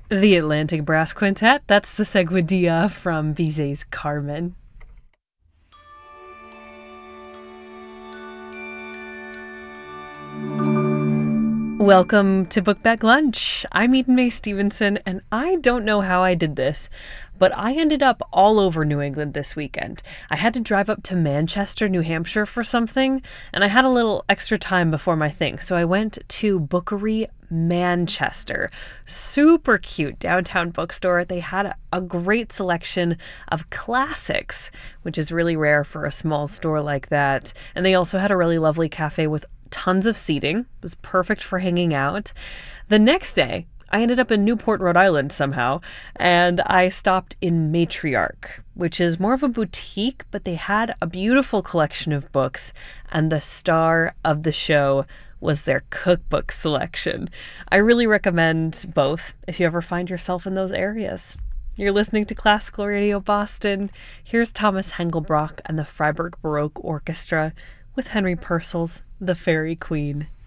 The Atlantic Brass Quintet, that's the Seguidilla from Bizet's Carmen. Welcome to Book Bag Lunch. I'm Eden Mae Stevenson, and I don't know how I did this, but I ended up all over New England this weekend. I had to drive up to Manchester, New Hampshire for something, and I had a little extra time before my thing, so I went to Bookery Manchester. Super cute downtown bookstore. They had a great selection of classics, which is really rare for a small store like that. And they also had a really lovely cafe with tons of seating. It was perfect for hanging out. The next day, I ended up in Newport, Rhode Island somehow, and I stopped in Matriarch, which is more of a boutique, but they had a beautiful collection of books, and the star of the show was their cookbook selection. I really recommend both if you ever find yourself in those areas. You're listening to Classical Radio Boston. Here's Thomas Hengelbrock and the Freiburg Baroque Orchestra with Henry Purcell's The Fairy Queen.